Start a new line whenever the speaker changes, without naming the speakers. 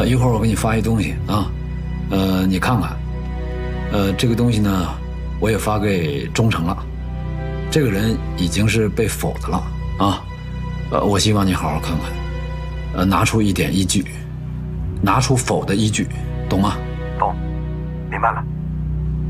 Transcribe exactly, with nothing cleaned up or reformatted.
一会儿我给你发一东西啊，呃，你看看。呃，这个东西呢，我也发给忠诚了，这个人已经是被否的了啊。呃，我希望你好好看看，呃，拿出一点依据，拿出否的依据，懂吗？
懂，明白了。